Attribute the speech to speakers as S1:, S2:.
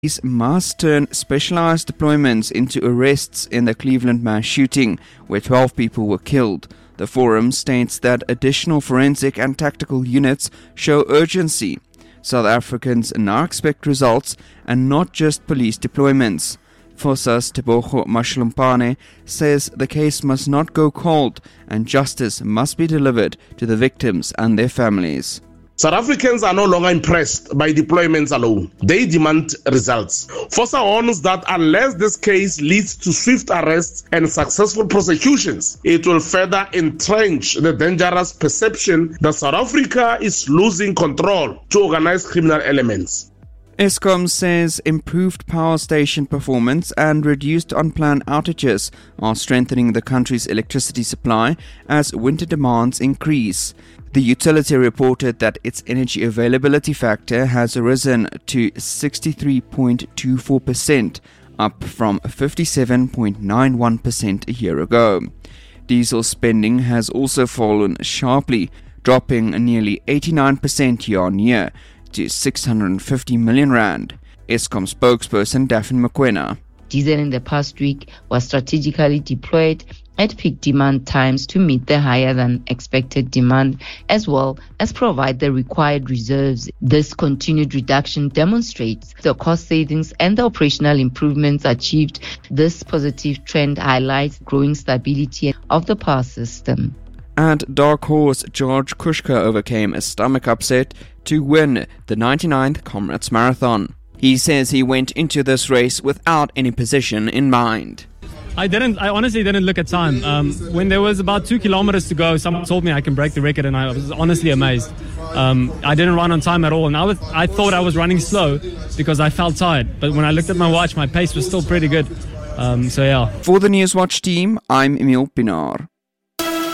S1: Police must turn specialized deployments into arrests in the Cleveland mass shooting, where 12 people were killed. The forum states that additional forensic and tactical units show urgency. South Africans now expect results and not just police deployments. Fosa's Tebogo Mashlumpane says the case must not go cold and justice must be delivered to the victims and their families.
S2: South Africans are no longer impressed by deployments alone. They demand results. Fosa warns that unless this case leads to swift arrests and successful prosecutions, it will further entrench the dangerous perception that South Africa is losing control to organized criminal elements.
S1: Eskom says improved power station performance and reduced unplanned outages are strengthening the country's electricity supply as winter demands increase. The utility reported that its energy availability factor has risen to 63.24%, up from 57.91% a year ago. Diesel spending has also fallen sharply, dropping nearly 89% year-on-year to 650 million rand. Eskom spokesperson Daphne Mokoena.
S3: Diesel in the past week was strategically deployed at peak demand times to meet the higher than expected demand, as well as provide the required reserves. This continued reduction demonstrates the cost savings and the operational improvements achieved. This positive trend highlights growing stability of the power system.
S1: And dark horse George Kushka overcame a stomach upset to win the 99th Comrades Marathon. He says he went into this race without any position in mind.
S4: I honestly didn't look at time. When there was about 2 kilometers to go, someone told me I can break the record, and I was honestly amazed. I didn't run on time at all, and I thought I was running slow because I felt tired. But when I looked at my watch, my pace was still pretty good. So yeah.
S1: For the Newswatch team, I'm Emil Pinar.